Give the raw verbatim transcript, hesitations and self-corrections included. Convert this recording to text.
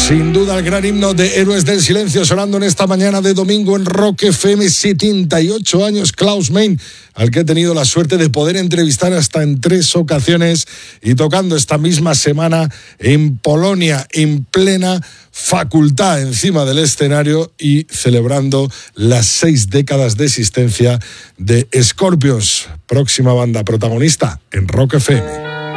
Sin duda el gran himno de Héroes del Silencio sonando en esta mañana de domingo en Rock F M. setenta y ocho años Klaus Meine, al que he tenido la suerte de poder entrevistar hasta en tres ocasiones, y tocando esta misma semana en Polonia en plena facultad encima del escenario y celebrando las seis décadas de existencia de Scorpions, próxima banda protagonista en Rock F M.